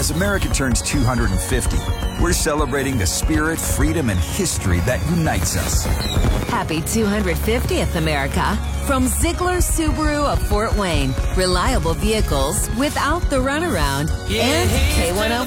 As America turns 250, we're celebrating the spirit, freedom, and history that unites us. Happy 250th, America. From Ziegler Subaru of Fort Wayne. Reliable vehicles without the runaround. And K105.